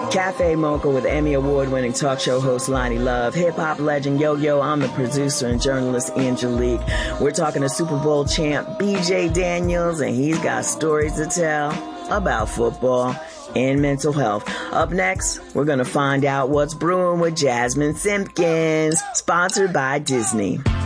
Cafe Mocha with Emmy Award-winning talk show host Lonnie Love, hip-hop legend Yo-Yo, I'm the producer and journalist Angelique. We're talking to Super Bowl champ BJ Daniels, and he's got stories to tell about football and mental health. Up next, we're going to find out what's brewing with Jasmine Simpkins, sponsored by Disney.